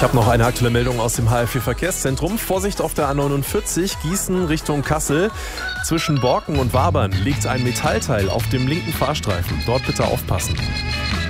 Ich habe noch eine aktuelle Meldung aus dem HF4 Verkehrszentrum. Vorsicht auf der A49 Gießen Richtung Kassel. Zwischen Borken und Wabern liegt ein Metallteil auf dem linken Fahrstreifen. Dort bitte aufpassen.